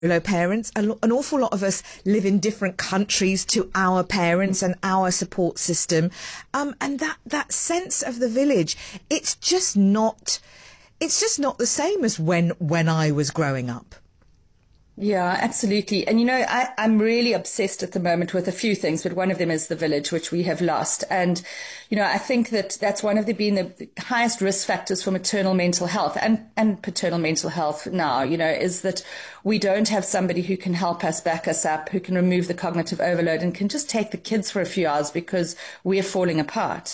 parents. An awful lot of us live in different countries to our parents and our support system. And that sense of the village, it's just not the same as when I was growing up. Yeah, absolutely. And, I'm really obsessed at the moment with a few things, but one of them is the village, which we have lost. And, I think that's one of the highest risk factors for maternal mental health and paternal mental health now, is that we don't have somebody who can help us, back us up, who can remove the cognitive overload and can just take the kids for a few hours because we're falling apart.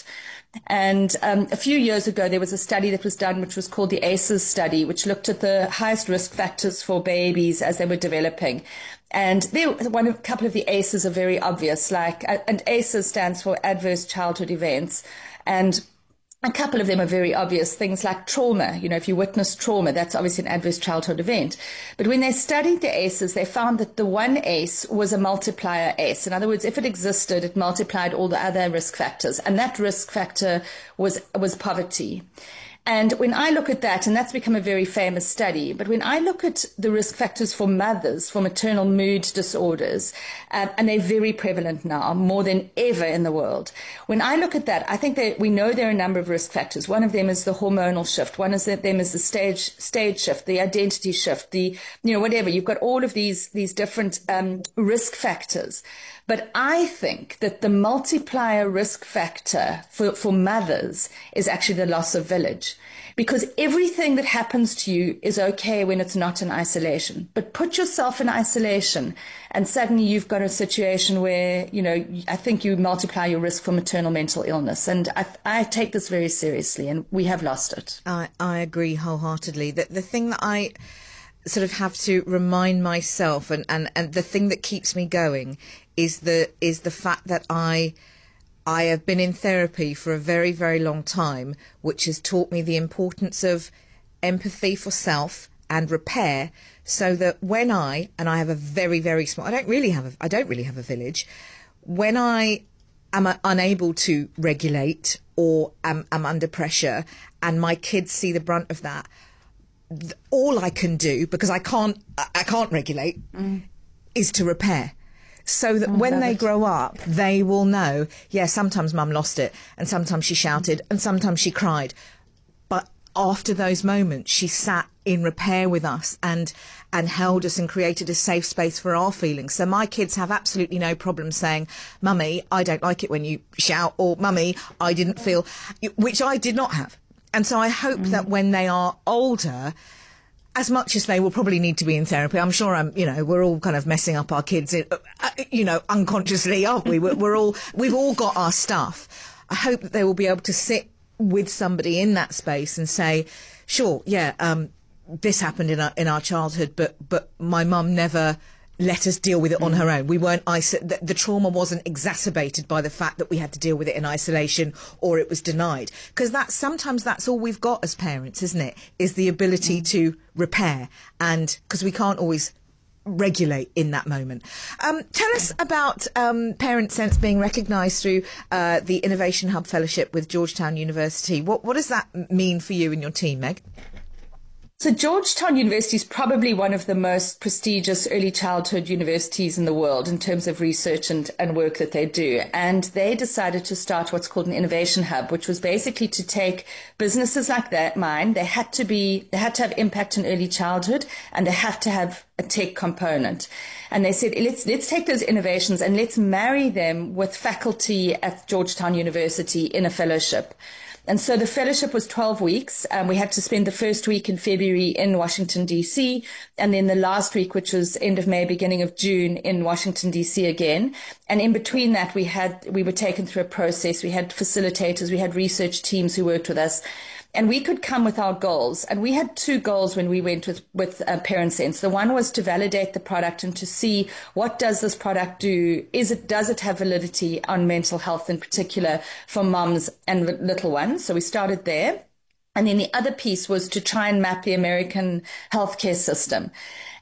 And a few years ago, there was a study that was done, which was called the ACEs study, which looked at the highest risk factors for babies as they were developing. And a couple of the ACEs are very obvious, and ACEs stands for Adverse Childhood Events. And a couple of them are very obvious, things like trauma. If you witness trauma, that's obviously an adverse childhood event. But when they studied the ACEs, they found that the one ACE was a multiplier ACE. In other words, if it existed, it multiplied all the other risk factors. And that risk factor was poverty. And when I look at that, and that's become a very famous study, but when I look at the risk factors for mothers, for maternal mood disorders, and they're very prevalent now, more than ever in the world. When I look at that, I think that we know there are a number of risk factors. One of them is the hormonal shift. One of them is the stage shift, the identity shift, whatever. You've got all of these different risk factors. But I think that the multiplier risk factor for mothers is actually the loss of village. Because everything that happens to you is okay when it's not in isolation. But put yourself in isolation and suddenly you've got a situation where, I think you multiply your risk for maternal mental illness. And I take this very seriously, and we have lost it. I agree wholeheartedly. The thing that I sort of have to remind myself and the thing that keeps me going is the fact that I have been in therapy for a very, very long time, which has taught me the importance of empathy for self and repair, so that when I have a very, very small, I don't really have a village. When I am unable to regulate or am under pressure and my kids see the brunt of that, all I can do, because I can't regulate, is to repair. So that when they grow up, they will know, sometimes mum lost it, and sometimes she shouted, and sometimes she cried. But after those moments, she sat in repair with us and held us and created a safe space for our feelings. So my kids have absolutely no problem saying, "Mummy, I don't like it when you shout," or "Mummy, I didn't feel," which I did not have. And so I hope that when they are older, as much as they will probably need to be in therapy, I'm sure we're all kind of messing up our kids, unconsciously, aren't we? We've all got our stuff. I hope that they will be able to sit with somebody in that space and say, sure, this happened in our childhood, but my mum never let us deal with it on her own. We weren't the trauma wasn't exacerbated by the fact that we had to deal with it in isolation or it was denied. Because sometimes that's all we've got as parents, isn't it? Is the ability to repair, and because we can't always regulate in that moment. Tell us about Parent Sense being recognised through the Innovation Hub Fellowship with Georgetown University. What does that mean for you and your team, Meg? So Georgetown University is probably one of the most prestigious early childhood universities in the world in terms of research and work that they do. And they decided to start what's called an innovation hub, which was basically to take businesses like mine. They had to have impact in early childhood, and they have to have a tech component. And they said, let's take those innovations and let's marry them with faculty at Georgetown University in a fellowship. And so the fellowship was 12 weeks. We had to spend the first week in February in Washington, D.C., and then the last week, which was end of May, beginning of June, in Washington, D.C. again. And in between that, we were taken through a process. We had facilitators, we had research teams who worked with us. And we could come with our goals. And we had two goals when we went with Parent Sense. The one was to validate the product and to see, what does this product do? Does it have validity on mental health, in particular for moms and little ones? So we started there. And then the other piece was to try and map the American healthcare system.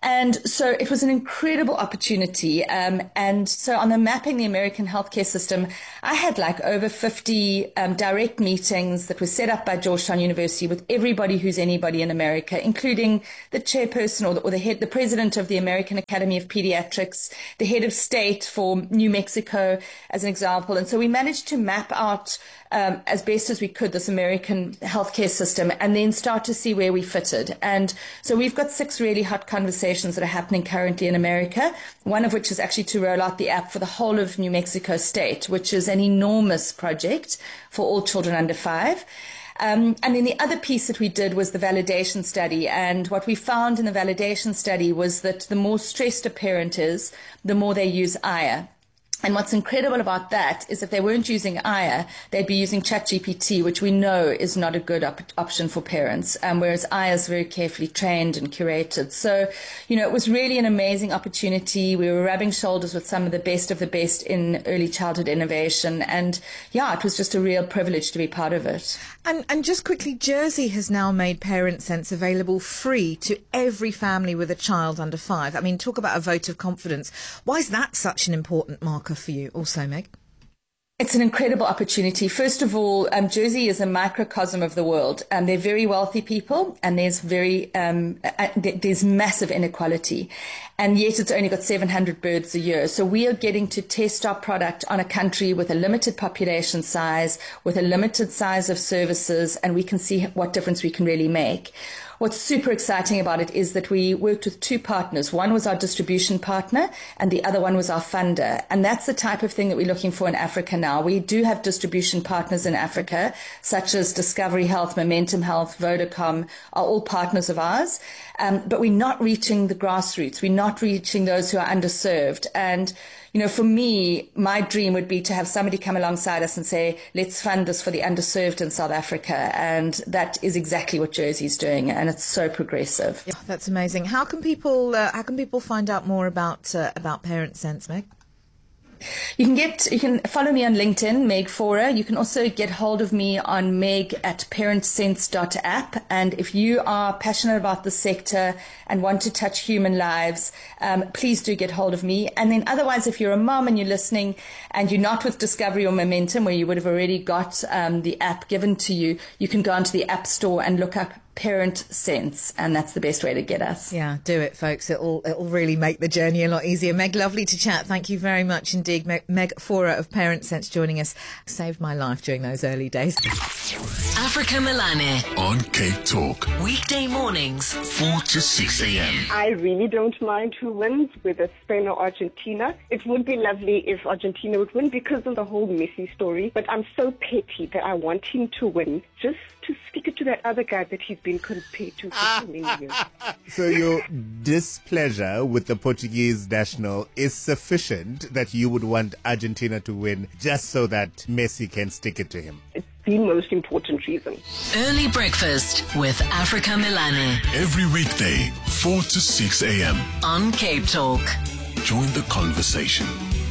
And so it was an incredible opportunity. And so on the Mapping the American Healthcare System, I had like over 50 direct meetings that were set up by Georgetown University with everybody who's anybody in America, including the chairperson or the president of the American Academy of Pediatrics, the head of state for New Mexico, as an example. And so we managed to map out as best as we could this American healthcare system and then start to see where we fitted. And so we've got 6 really hot conversations that are happening currently in America, one of which is actually to roll out the app for the whole of New Mexico state, which is an enormous project for all children under 5. And then the other piece that we did was the validation study. And what we found in the validation study was that the more stressed a parent is, the more they use Aya. And what's incredible about that is if they weren't using Aya, they'd be using ChatGPT, which we know is not a good option for parents, whereas Aya is very carefully trained and curated. So, it was really an amazing opportunity. We were rubbing shoulders with some of the best in early childhood innovation. And yeah, it was just a real privilege to be part of it. And just quickly, Jersey has now made Parent Sense available free to every family with a child under 5. I mean, talk about a vote of confidence. Why is that such an important marker for you also, Meg? It's an incredible opportunity. First of all, Jersey is a microcosm of the world. They're very wealthy people, and there's massive inequality. And yet it's only got 700 birds a year. So we are getting to test our product on a country with a limited population size, with a limited size of services, and we can see what difference we can really make. What's super exciting about it is that we worked with 2 partners. One was our distribution partner and the other one was our funder. And that's the type of thing that we're looking for in Africa now. We do have distribution partners in Africa, such as Discovery Health, Momentum Health, Vodacom, are all partners of ours. But we're not reaching the grassroots. We're not reaching those who are underserved. And for me, my dream would be to have somebody come alongside us and say, let's fund this for the underserved in South Africa. And that is exactly what Jersey's doing. And it's so progressive. Yeah, that's amazing. How can people find out more about Parent Sense, Meg? You can follow me on LinkedIn, Meg Fora. You can also get hold of me on meg@parentsense.app. And if you are passionate about the sector and want to touch human lives, please do get hold of me. And then otherwise, if you're a mom and you're listening and you're not with Discovery or Momentum, where you would have already got the app given to you, you can go onto the App Store and look up Parent Sense, and that's the best way to get us. Yeah, do it, folks. It'll really make the journey a lot easier. Meg, lovely to chat. Thank you very much indeed. Meg Fora of Parent Sense joining us. Saved my life during those early days. Africa Melane on Cape Talk. Weekday mornings 4 to 6 a.m. I really don't mind who wins, whether Spain or Argentina. It would be lovely if Argentina would win because of the whole Messi story. But I'm so petty that I want him to win just to stick it to that other guy that he's been compared to for so many years. So your displeasure with the Portuguese national is sufficient that you would want Argentina to win just so that Messi can stick it to him? It's the most important reason. Early breakfast with Africa Melane Every weekday, 4 to 6 a.m. on Cape Talk. Join the conversation.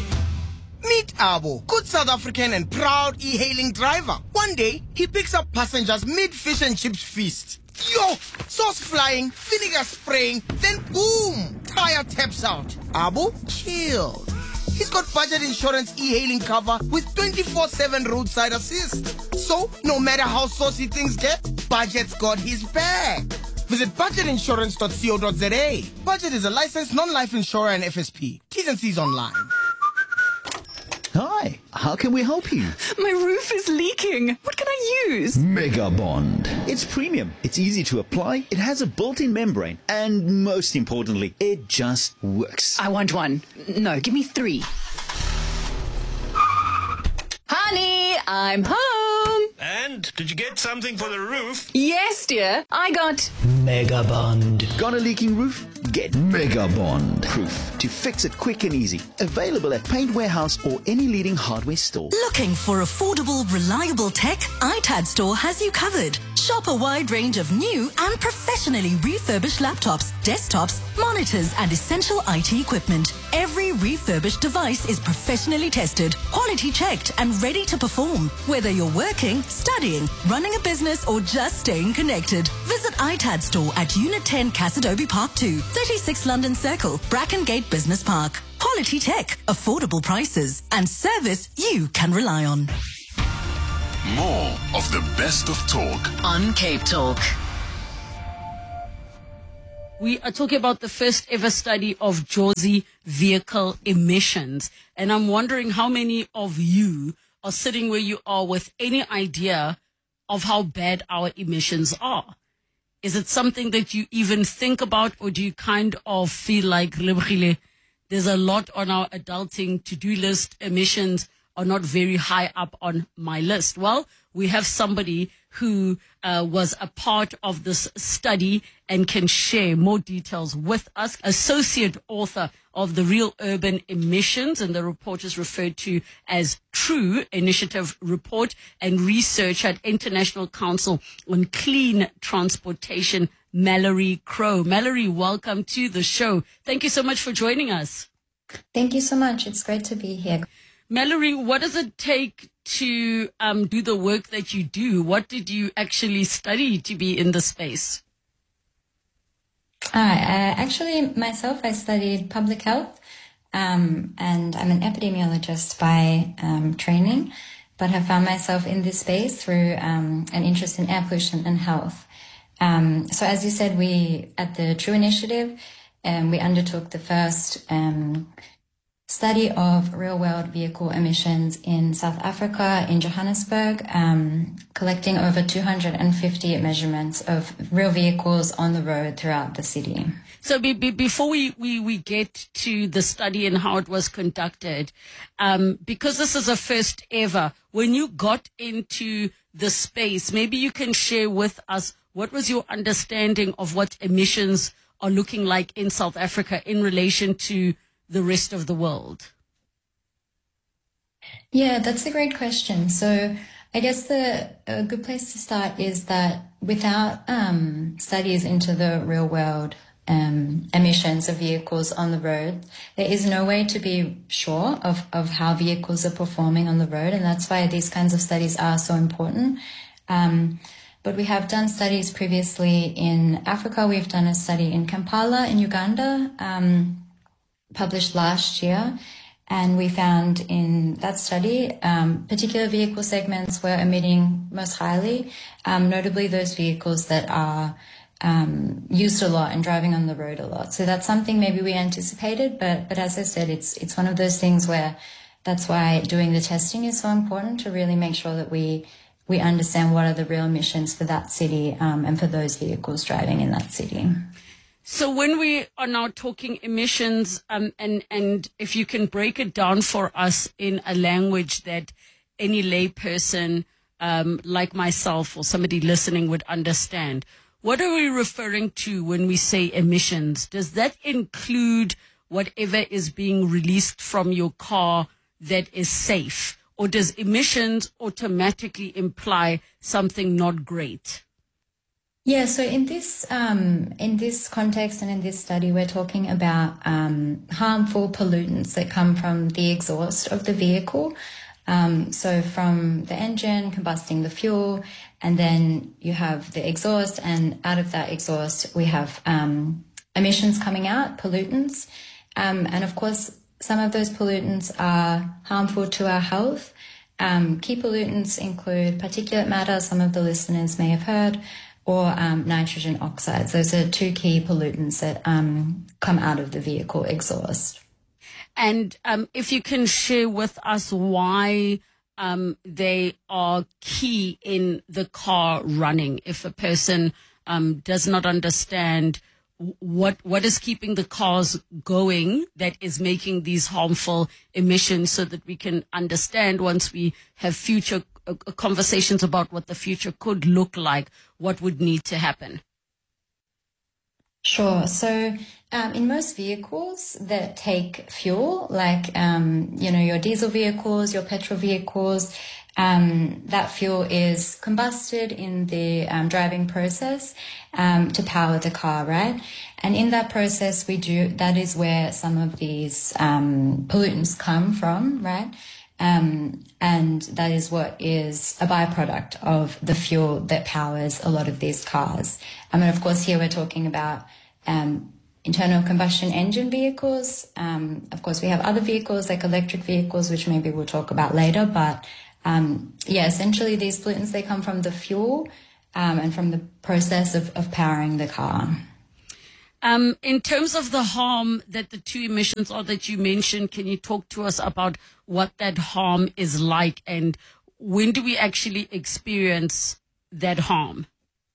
Meet Abo, good South African and proud e-hailing driver. One day, he picks up passengers mid-fish and chips feast. Yo! Sauce flying, vinegar spraying, then boom! Tire taps out. Abo, chill. He's got budget insurance e-hailing cover with 24/7 roadside assist. So, no matter how saucy things get, Budget's got his back. Visit budgetinsurance.co.za. Budget is a licensed non-life insurer and FSP. T's and C's online. Hi, how can we help you? My roof is leaking. What can I use? Mega Bond. It's premium, it's easy to apply, it has a built-in membrane, and most importantly, it just works. I want one. No, give me 3. Honey, I'm home. And did you get something for the roof? Yes, dear. I got Mega Bond. Got a leaking roof? Get Mega Bond. Proof to fix it quick and easy. Available at Paint Warehouse or any leading hardware store. Looking for affordable, reliable tech? iTad Store has you covered. Shop a wide range of new and professionally refurbished laptops, desktops, monitors, and essential IT equipment. Every refurbished device is professionally tested, quality checked, and ready to perform. Whether you're working, studying, running a business, or just staying connected, visit iTad store at Unit 10 Cassidobi Park 2, 36 London Circle, Brackengate Business Park. Quality tech, affordable prices, and service you can rely on. More of the best of talk on Cape Talk. We are talking about the first ever study of JAWSy vehicle emissions. And I'm wondering how many of you are sitting where you are with any idea of how bad our emissions are. Is it something that you even think about, or do you kind of feel like there's a lot on our adulting to-do list? Emissions are not very high up on my list. Well, we have somebody who was a part of this study and can share more details with us. Associate author of The Real Urban Emissions, and the report is referred to as TRUE Initiative Report, and research at International Council on Clean Transportation, Mallory Crowe. Mallory, welcome to the show. Thank you so much for joining us. Thank you so much. It's great to be here. Mallory, what does it take to do the work that you do? What did you actually study to be in the space? Actually, myself, I studied public health, and I'm an epidemiologist by training, but have found myself in this space through an interest in air pollution and health. So as you said, we, at the TRUE Initiative, we undertook the first study of real-world vehicle emissions in South Africa, in Johannesburg, collecting over 250 measurements of real vehicles on the road throughout the city. So before we get to the study and how it was conducted, because this is a first ever, when you got into the space, maybe you can share with us what was your understanding of what emissions are looking like in South Africa in relation to the rest of the world? Yeah, that's a great question. So I guess a good place to start is that without studies into the real world emissions of vehicles on the road, there is no way to be sure of how vehicles are performing on the road. And that's why these kinds of studies are so important. But we have done studies previously in Africa. We've done a study in Kampala in Uganda, published last year, and we found in that study particular vehicle segments were emitting most highly, notably those vehicles that are used a lot and driving on the road a lot. So that's something maybe we anticipated, but as I said, it's one of those things where that's why doing the testing is so important, to really make sure that we understand what are the real emissions for that city and for those vehicles driving in that city. So when we are now talking emissions, and if you can break it down for us in a language that any layperson like myself or somebody listening would understand, what are we referring to when we say emissions? Does that include whatever is being released from your car that is safe? Or does emissions automatically imply something not great? Yeah, so in this context and in this study, we're talking about harmful pollutants that come from the exhaust of the vehicle. So from the engine combusting the fuel, and then you have the exhaust, and out of that exhaust we have emissions coming out, pollutants, and of course some of those pollutants are harmful to our health. Key pollutants include particulate matter, some of the listeners may have heard, or nitrogen oxides. Those are two key pollutants that come out of the vehicle exhaust. And if you can share with us why they are key in the car running, if a person does not understand what is keeping the cars going that is making these harmful emissions, so that we can understand, once we have future conversations about what the future could look like, what would need to happen. Sure. So in most vehicles that take fuel, like, your diesel vehicles, your petrol vehicles, that fuel is combusted in the driving process to power the car, right? And in that process, that is where some of these pollutants come from, right? And that is what is a byproduct of the fuel that powers a lot of these cars. And of course, here we're talking about internal combustion engine vehicles. Of course, we have other vehicles like electric vehicles, which maybe we'll talk about later. But essentially these pollutants, they come from the fuel and from the process of powering the car. In terms of the harm that the two emissions are that you mentioned, can you talk to us about what that harm is like and when do we actually experience that harm?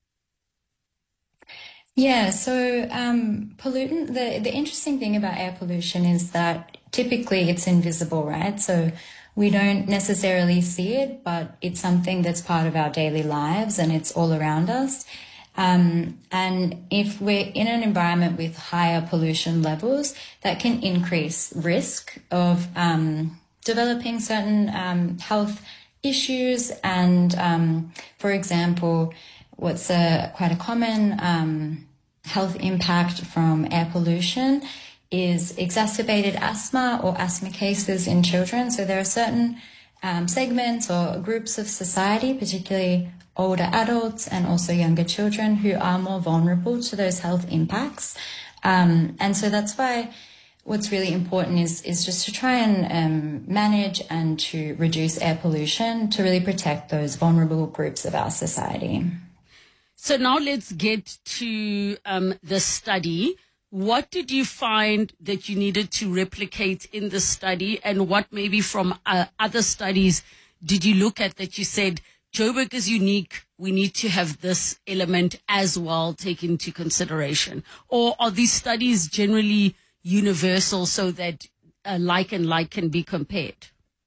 Yeah, so pollutant, the interesting thing about air pollution is that typically it's invisible, right? So we don't necessarily see it, but it's something that's part of our daily lives and it's all around us. And if we're in an environment with higher pollution levels, that can increase risk of developing certain health issues. And for example, what's quite a common health impact from air pollution is exacerbated asthma or asthma cases in children. So there are certain segments or groups of society, particularly older adults and also younger children, who are more vulnerable to those health impacts. And so that's why what's really important is just to try and manage and to reduce air pollution to really protect those vulnerable groups of our society. So now let's get to the study. What did you find that you needed to replicate in the study, and what maybe from other studies did you look at that you said, Joburg is unique, we need to have this element as well taken into consideration? Or are these studies generally universal so that like and like can be compared?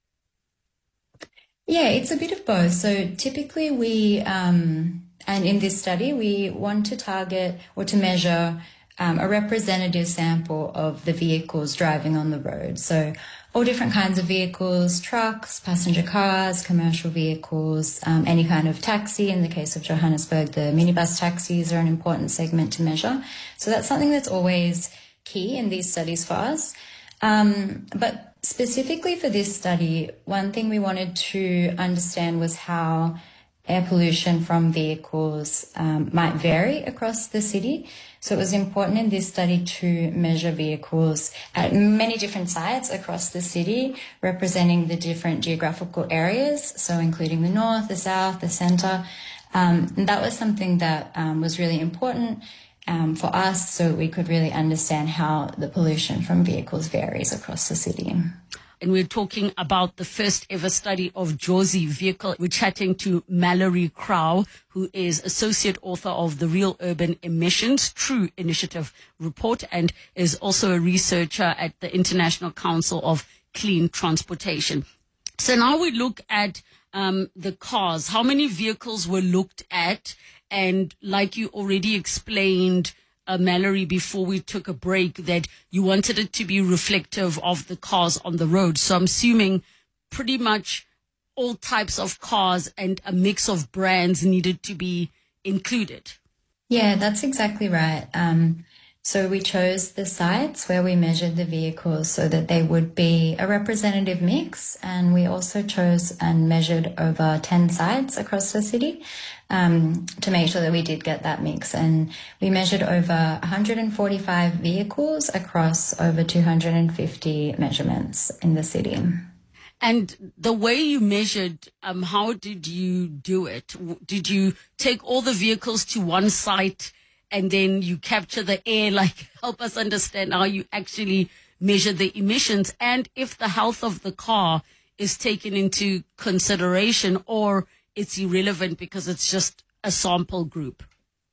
Yeah, it's a bit of both. So typically and in this study, we want to target or to measure a representative sample of the vehicles driving on the road. So all different kinds of vehicles, trucks, passenger cars, commercial vehicles, any kind of taxi. In the case of Johannesburg, the minibus taxis are an important segment to measure. So that's something that's always key in these studies for us. But specifically for this study, one thing we wanted to understand was how air pollution from vehicles might vary across the city. So it was important in this study to measure vehicles at many different sites across the city, representing the different geographical areas, so including the north, the south, the centre. And that was something that was really important for us, so we could really understand how the pollution from vehicles varies across the city. And we're talking about the first ever study of JAWSy vehicle. We're chatting to Mallory Crow, who is associate author of the Real Urban Emissions True Initiative report and is also a researcher at the International Council of Clean Transportation. So now we look at the cars. How many vehicles were looked at? And like you already explained, Mallory, before we took a break, that you wanted it to be reflective of the cars on the road. So I'm assuming pretty much all types of cars and a mix of brands needed to be included. Yeah, that's exactly right. So we chose the sites where we measured the vehicles so that they would be a representative mix. And we also chose and measured over 10 sites across the city to make sure that we did get that mix. And we measured over 145 vehicles across over 250 measurements in the city. And the way you measured, how did you do it? Did you take all the vehicles to one site and then you capture the air? Like, help us understand how you actually measure the emissions and if the health of the car is taken into consideration or it's irrelevant because it's just a sample group.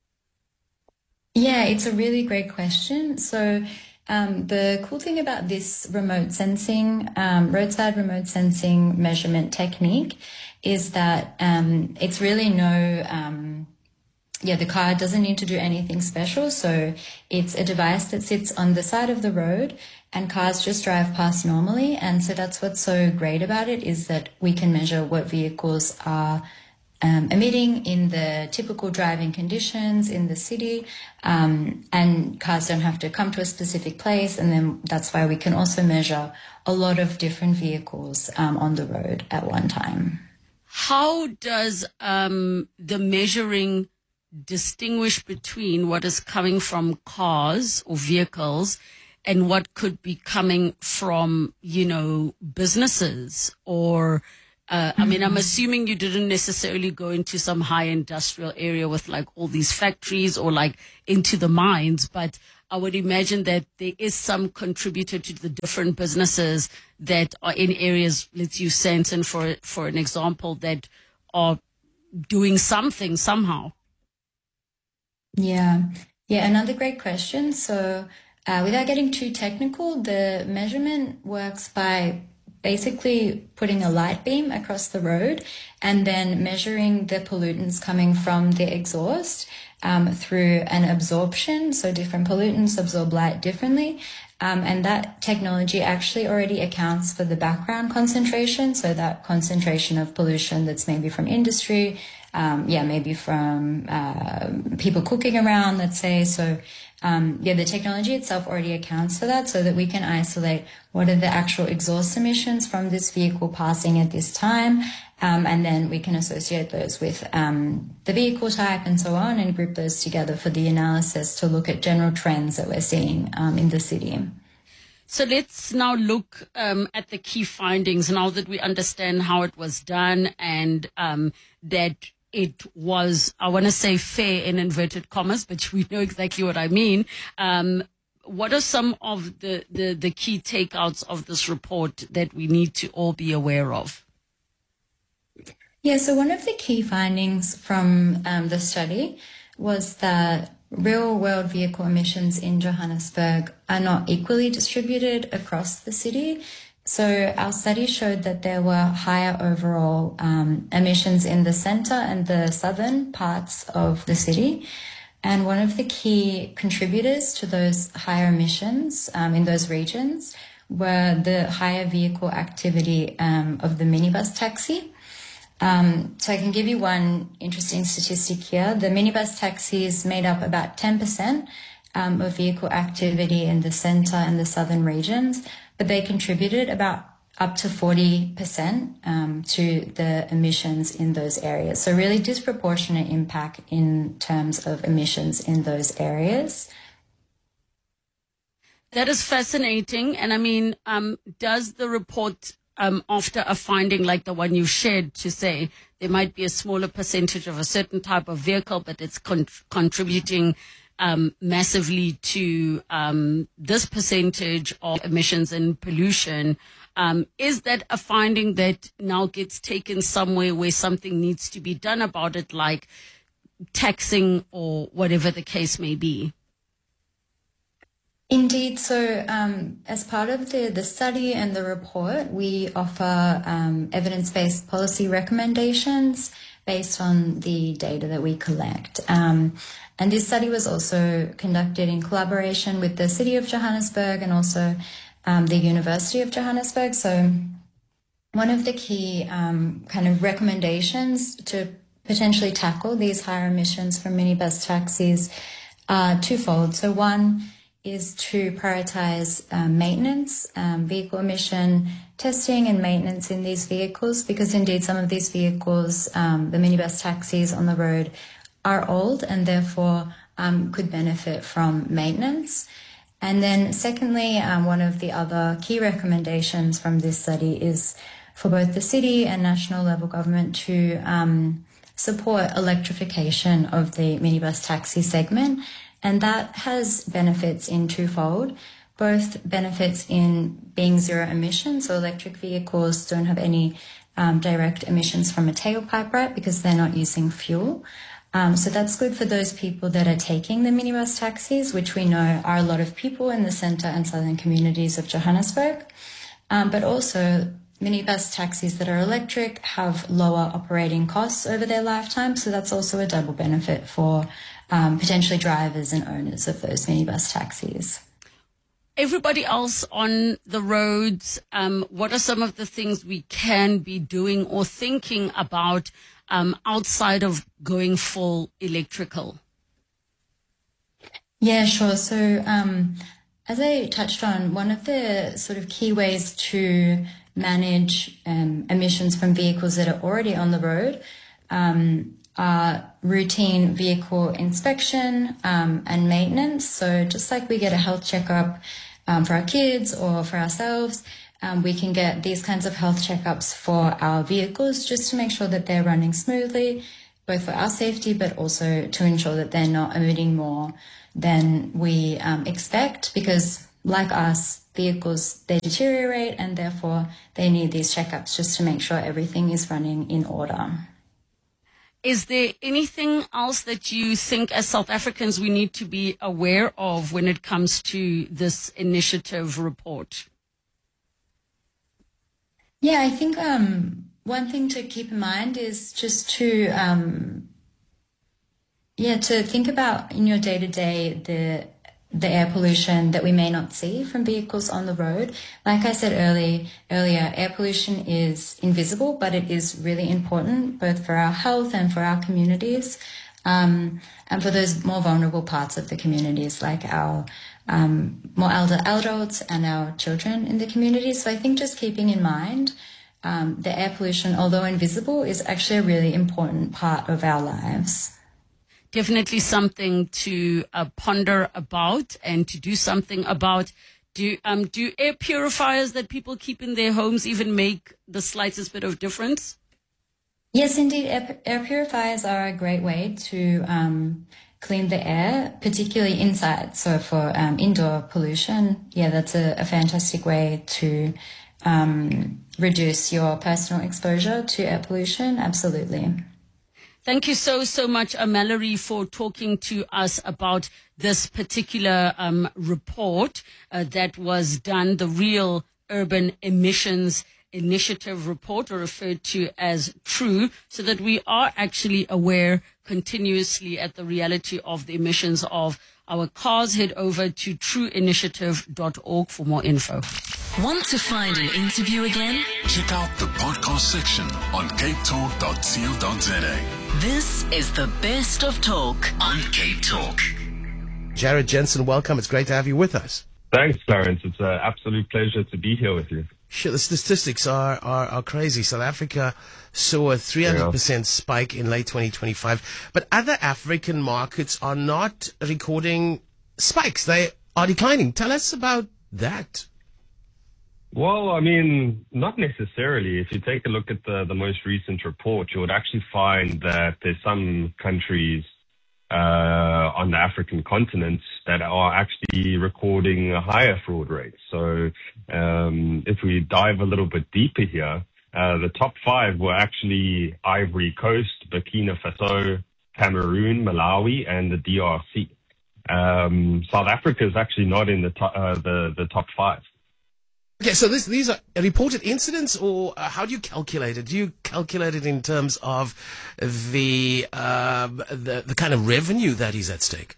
Yeah, it's a really great question. So the cool thing about this remote sensing, roadside remote sensing measurement technique is that it's really no the car doesn't need to do anything special. So it's a device that sits on the side of the road and cars just drive past normally. And so that's what's so great about it, is that we can measure what vehicles are emitting in the typical driving conditions in the city, and cars don't have to come to a specific place. And then that's why we can also measure a lot of different vehicles on the road at one time. How does the measuring distinguish between what is coming from cars or vehicles and what could be coming from, businesses or I'm assuming you didn't necessarily go into some high industrial area with like all these factories or like into the mines, but I would imagine that there is some contributor to the different businesses that are in areas, let's use Sandton for an example, that are doing something somehow. Yeah, another great question. So without getting too technical, the measurement works by basically putting a light beam across the road and then measuring the pollutants coming from the exhaust through an absorption. So different pollutants absorb light differently. And that technology actually already accounts for the background concentration. So that concentration of pollution that's maybe from industry, maybe from people cooking around, let's say. So the technology itself already accounts for that, so that we can isolate what are the actual exhaust emissions from this vehicle passing at this time, and then we can associate those with the vehicle type and so on, and group those together for the analysis to look at general trends that we're seeing in the city. So let's now look at the key findings now that we understand how it was done and that it was, I want to say fair in inverted commas, but we know exactly what I mean. What are some of the key takeouts of this report that we need to all be aware of? Yeah, so one of the key findings from the study was that real-world vehicle emissions in Johannesburg are not equally distributed across the city. So our study showed that there were higher overall emissions in the center and the southern parts of the city. And one of the key contributors to those higher emissions in those regions were the higher vehicle activity of the minibus taxi. So I can give you one interesting statistic here. The minibus taxis made up about 10% of vehicle activity in the center and the southern regions, but they contributed about up to 40% to the emissions in those areas. So really disproportionate impact in terms of emissions in those areas. That is fascinating. And I mean, does the report, after a finding like the one you shared, to say there might be a smaller percentage of a certain type of vehicle, but it's contributing massively to this percentage of emissions and pollution. Is that a finding that now gets taken somewhere where something needs to be done about it, like taxing or whatever the case may be? Indeed. So as part of the study and the report, we offer evidence-based policy recommendations based on the data that we collect. And this study was also conducted in collaboration with the City of Johannesburg and also the University of Johannesburg. So one of the key kind of recommendations to potentially tackle these higher emissions from minibus taxis are twofold. So one is to prioritize maintenance, vehicle emission testing and maintenance in these vehicles, because indeed some of these vehicles, the minibus taxis on the road, are old and therefore could benefit from maintenance. And then secondly, one of the other key recommendations from this study is for both the city and national level government to support electrification of the minibus taxi segment. And that has benefits in twofold, both benefits in being zero emissions, so electric vehicles don't have any direct emissions from a tailpipe, right, because they're not using fuel. So that's good for those people that are taking the minibus taxis, which we know are a lot of people in the centre and southern communities of Johannesburg. But also minibus taxis that are electric have lower operating costs over their lifetime. So that's also a double benefit for potentially drivers and owners of those minibus taxis. Everybody else on the roads, what are some of the things we can be doing or thinking about outside of going full electrical? Yeah, sure. So as I touched on, one of the sort of key ways to manage emissions from vehicles that are already on the road are routine vehicle inspection and maintenance. So just like we get a health checkup for our kids or for ourselves, we can get these kinds of health checkups for our vehicles just to make sure that they're running smoothly, both for our safety, but also to ensure that they're not emitting more than we expect, because like us, vehicles, they deteriorate and therefore they need these checkups just to make sure everything is running in order. Is there anything else that you think as South Africans we need to be aware of when it comes to this initiative report? Yeah, I think one thing to keep in mind is just to think about in your day-to-day the air pollution that we may not see from vehicles on the road. Like I said earlier, air pollution is invisible, but it is really important both for our health and for our communities, and for those more vulnerable parts of the communities, like our more elder adults and our children in the community. So I think just keeping in mind the air pollution, although invisible, is actually a really important part of our lives. Definitely something to ponder about and to do something about. Do air purifiers that people keep in their homes even make the slightest bit of difference? Yes, indeed. Air purifiers are a great way to clean the air, particularly inside. So for indoor pollution, that's a fantastic way to reduce your personal exposure to air pollution. Absolutely. Thank you so much, Mallory, for talking to us about this particular report that was done, the Real Urban Emissions Initiative report, or referred to as TRUE, so that we are actually aware continuously at the reality of the emissions of our cars. Head over to trueinitiative.org for more info. Want to find an interview again? Check out the podcast section on capetalk.co.za. This is the best of talk on Cape Talk. Jared Jensen, welcome. It's great to have you with us. Thanks, Clarence. It's an absolute pleasure to be here with you. Sure, the statistics are crazy. South Africa saw a 300% spike in late 2025, but other African markets are not recording spikes. They are declining. Tell us about that. Well, I mean, not necessarily. If you take a look at the most recent report, you would actually find that there's some countries on the African continent that are actually recording higher fraud rates. So if we dive a little bit deeper here, the top 5 were actually Ivory Coast, Burkina Faso, Cameroon, Malawi, and the DRC. South Africa is actually not in the top 5. Okay, so these are reported incidents, or how do you calculate it? Do you calculate it in terms of the kind of revenue that is at stake?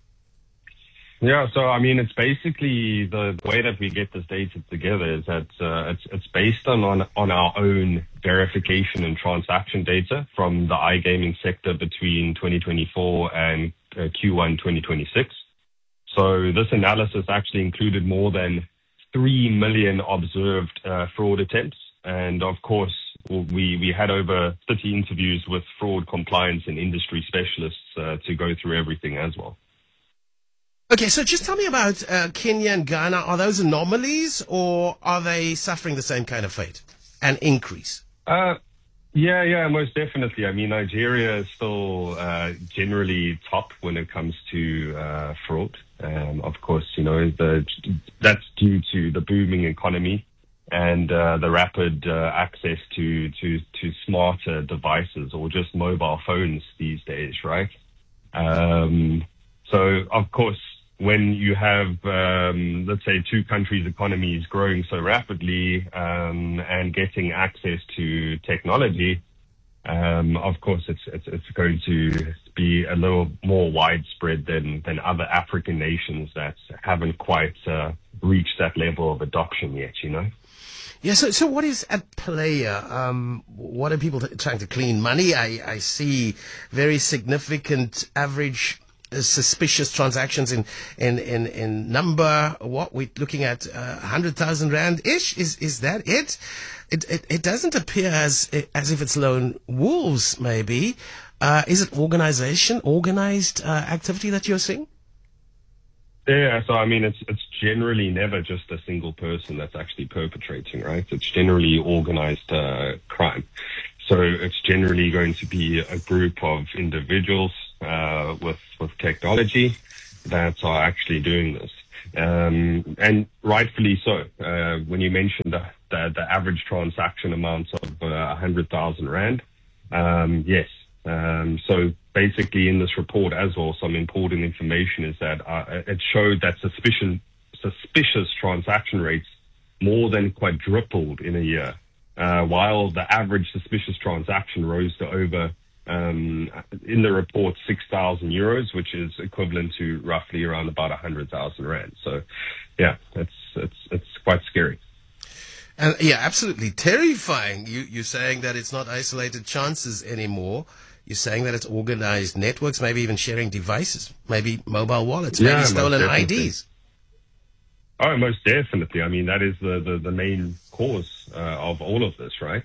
Yeah, so I mean, it's basically the way that we get this data together is that it's based on our own verification and transaction data from the iGaming sector between 2024 and Q1 2026. So this analysis actually included more than 3 million observed fraud attempts. And of course, we had over 30 interviews with fraud compliance and industry specialists to go through everything as well. Okay, so just tell me about Kenya and Ghana. Are those anomalies, or are they suffering the same kind of fate, an increase? Yeah, most definitely. I mean, Nigeria is still generally top when it comes to fraud. Of course, you know, that's due to the booming economy and the rapid access to smarter devices or just mobile phones these days, right? So, of course, when you have, let's say, two countries' economies growing so rapidly and getting access to technology, of course, it's going to be a little more widespread than other African nations that haven't quite reached that level of adoption yet, you know? Yeah, so what is at play here? What are people trying to clean money? I see very significant average suspicious transactions in number. What we're looking at, 100,000 rand-ish? Is that it? It doesn't appear as if it's lone wolves, maybe. Is it organized activity that you're seeing? Yeah, so I mean, it's generally never just a single person that's actually perpetrating, right? It's generally organized crime. So it's generally going to be a group of individuals with technology that are actually doing this. And rightfully so. When you mentioned the average transaction amount of 100,000 rand, yes. So basically in this report as well, some important information is that it showed that suspicious transaction rates more than quadrupled in a year, while the average suspicious transaction rose to over, in the report, 6,000 euros, which is equivalent to roughly around about 100,000 rand. So, yeah, it's quite scary. And yeah, absolutely terrifying. You're saying that it's not isolated chances anymore. You're saying that it's organized networks, maybe even sharing devices, maybe mobile wallets, maybe stolen IDs. Oh, most definitely. I mean, that is the main cause of all of this, right?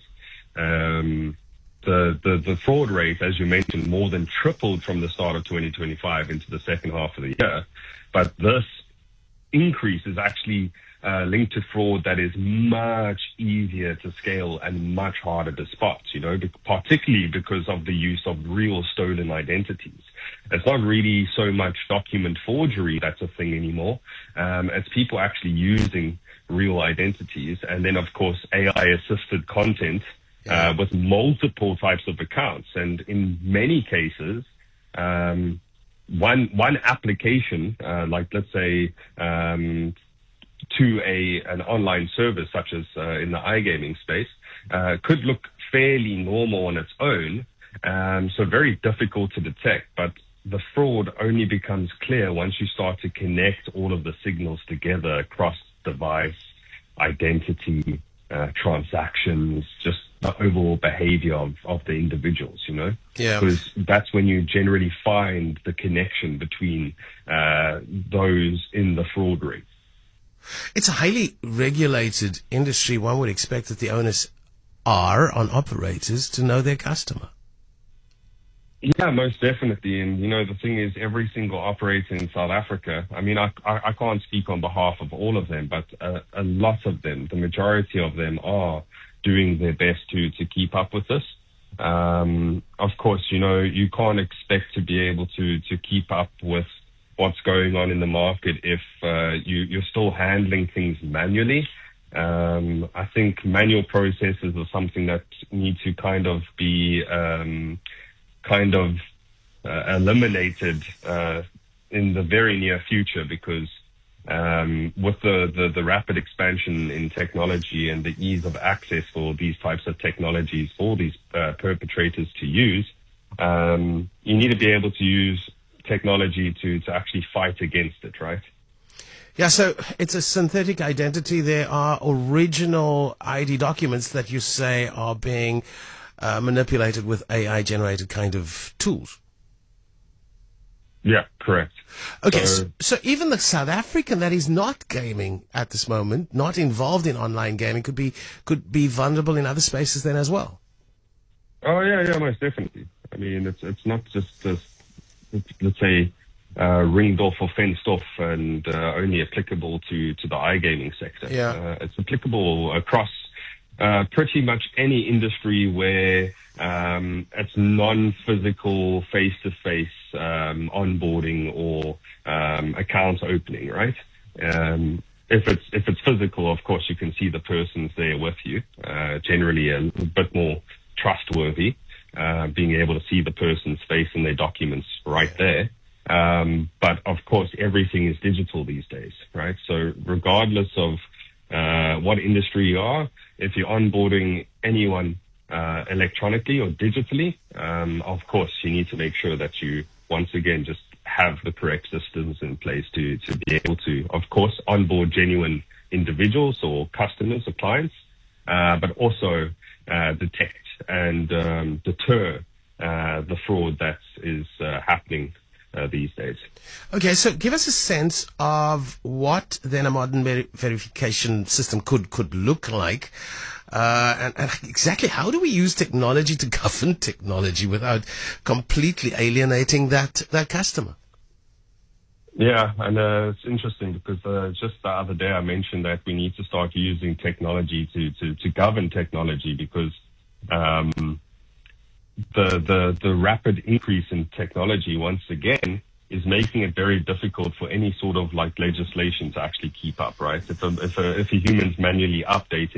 The fraud rate, as you mentioned, more than tripled from the start of 2025 into the second half of the year. But this increase is actually linked to fraud that is much easier to scale and much harder to spot, you know, particularly because of the use of real stolen identities. It's not really so much document forgery that's a thing anymore. It's people actually using real identities. And then, of course, AI-assisted content with multiple types of accounts. And in many cases, one application, like let's say to an online service such as in the iGaming space, could look fairly normal on its own, so very difficult to detect. But the fraud only becomes clear once you start to connect all of the signals together across device, identity, transactions, just the overall behavior of the individuals, you know? Yeah. Because that's when you generally find the connection between those in the fraud rate. It's a highly regulated industry. One would expect that the onus are on operators to know their customer. Yeah, most definitely. And, you know, the thing is, every single operator in South Africa, I mean, I can't speak on behalf of all of them, but a lot of them, the majority of them are doing their best to keep up with this. Of course, you know, you can't expect to be able to keep up with what's going on in the market if you're still handling things manually. I think manual processes are something that need to kind of be eliminated in the very near future, because with the rapid expansion in technology and the ease of access for these types of technologies for these perpetrators to use, you need to be able to use technology to actually fight against it, right? Yeah, so it's a synthetic identity. There are original ID documents that you say are being manipulated with AI-generated kind of tools. Yeah, correct. Okay, so even the South African that is not gaming at this moment, not involved in online gaming, could be vulnerable in other spaces then as well. Oh yeah, most definitely. I mean, it's not just this, let's say, ringed off or fenced off and only applicable to the iGaming sector. Yeah. It's applicable across pretty much any industry where it's non-physical, face-to-face onboarding or account opening, right? If it's physical, of course, you can see the person's there with you. Generally, a bit more trustworthy, being able to see the person's face and their documents right there. But of course, everything is digital these days, right? So regardless of what industry you are, if you're onboarding anyone electronically or digitally, of course, you need to make sure that you, once again, just have the correct systems in place to be able to, of course, onboard genuine individuals or customers or clients, but also detect and deter the fraud that is happening these days. Okay, so give us a sense of what then a modern verification system could look like, and exactly how do we use technology to govern technology without completely alienating that customer? Yeah, and it's interesting because just the other day I mentioned that we need to start using technology to govern technology, because the rapid increase in technology, once again, is making it very difficult for any sort of like legislation to actually keep up, right? If a human's manually updating